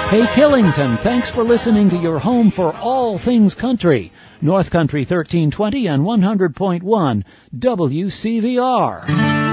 Hey Killington, thanks for listening to your home for all things country. North Country 1320 and 100.1 WCVR.